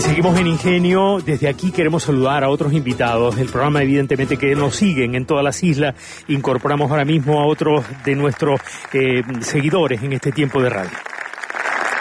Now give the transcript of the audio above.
seguimos en Ingenio. Desde aquí queremos saludar a otros invitados del programa, evidentemente, que nos siguen en todas las islas. Incorporamos ahora mismo a otros de nuestros seguidores en este tiempo de radio.